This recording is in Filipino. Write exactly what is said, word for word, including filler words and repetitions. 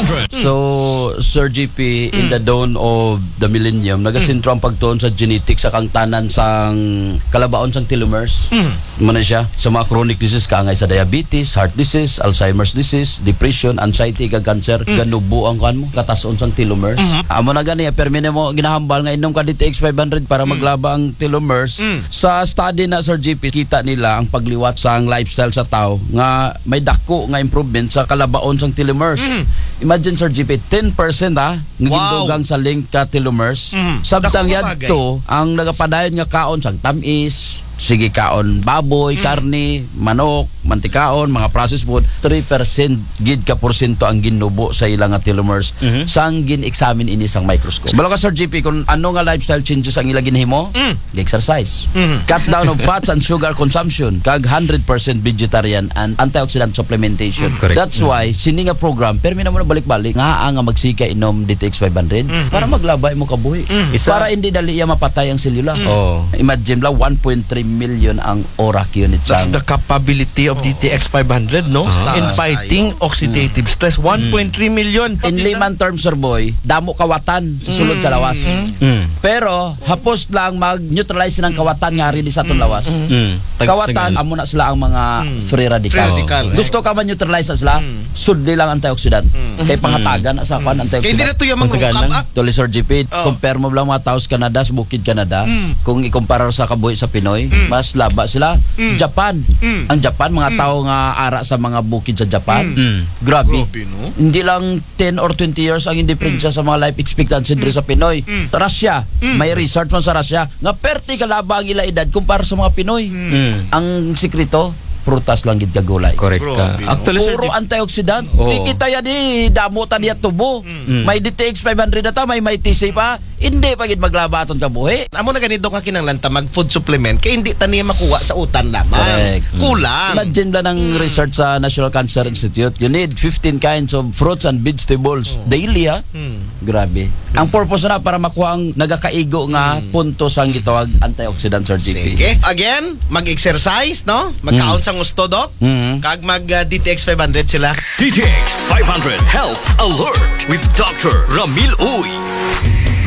hundred. So, Sir G P, in the dawn of the millennium, nagasintro ang pagtuon sa genetics sa kangtanan sang kalabaon sang telomeres. Muna siya sa mga chronic disease kaangay sa diabetes, heart disease, Alzheimer's disease, depression, anxiety, kag cancer, ganubo ang kan mo, katason sang telomeres. Amo na gani, permine mo ginahambal nga inom ka D T X five hundred para maglaba ang telomeres. Sa study na Sir G P, kita nila ang pagliwat sa ang lifestyle sa tao nga may dako nga improvement sa kalabaon sang telomeres. Imagine Sir G P, ten percent ha, nga Wow. gindugang sa link ka telomeres. Mhm. Sabtang Dako yan kabagay. to, ang nagapadayon nga kaon sang tamis, sige kaon baboy, karne, manok, mantikaon, mga processed food, three percent gid ka porsyento ang ginubo sa ilang nga telomeres sang gin-examine ini sang microscope. Balo ka Sir G P, kung ano nga lifestyle changes ang ilang ginhimo? Exercise. Cut down of fats and sugar consumption, kag one hundred percent vegetarian and antioxidant supplementation. Correct. That's why sini nga program permi na mo na balik-balik nga nga magsika inom D T X five hundred para maglabay mo kabuhi. Isa- Para hindi dali iya mapatay ang selula. Oh. Imagine lang one point three million ang orak unit That's sang the capability of D T X five hundred, no? Ah. In fighting oxidative stress. one point three million. in layman terms, Sir Boy, damo kawatan sa sulod sa lawas. Mm. Pero hapos lang mag-neutralize ng kawatan nga rin sa atong lawas. Mm. Tag- Kawatan, tagal. amo na sila ang mga free radical. Free radical. Gusto ka ma-neutralize na sila, sudli lang antioxidant. Kay pangatagan na sa kan Kaya hindi na antioxidant. ito yung mga Matagal ungkap, lang. ah. Tuli Sir G P, Oh. compare mo lang mga tao sa Canada, sa Bukid Canada, kung ikumpara sa kabuhi sa Pinoy, mas laba sila. Japan. Ang Japan, mga tao nga ara sa mga bukid sa Japan, grabe. Grabe, no? Hindi lang ten or twenty years ang indiferensya sa mga life expectancy dito sa Pinoy. Russia, may research man sa Russia, nga perti kalaba ang ila edad kumpara sa mga Pinoy. Mm. Ang sikreto, prutas lang gid ka gulay. Correct ka. Grabe. Actually, Sir Puro Jeep, antioxidant. Oo. Di kita yan eh, damo ta niya tubo. May D T X five hundred na ta, may may T C pa. Hindi pa gid maglabaton ka buhi. Amo na ganito ka kinanglan ta mag food supplement kaya hindi ta niya makuha sa utan lamang. Correct. Kulang. Imagine lang ng research sa National Cancer Institute, you need fifteen kinds of fruits and vegetables daily ha. Grabe. Ang purpose na para makuha ang nagakaigo nga puntos ang gitawag antioxidant, Sir G P. Sige. Again, mag-exercise, no? Magkaon sa gusto, Doc. Mhm. Kag mag uh, D T X five hundred sila. D T X five hundred Health Alert with Doctor Ramil Uy.